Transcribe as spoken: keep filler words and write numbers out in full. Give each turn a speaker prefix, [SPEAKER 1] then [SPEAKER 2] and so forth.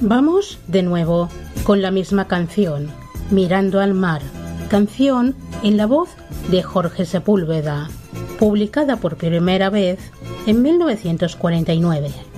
[SPEAKER 1] Vamos de nuevo con la misma canción, Mirando al mar, canción en la voz de Jorge Sepúlveda, publicada por primera vez en mil novecientos cuarenta y nueve.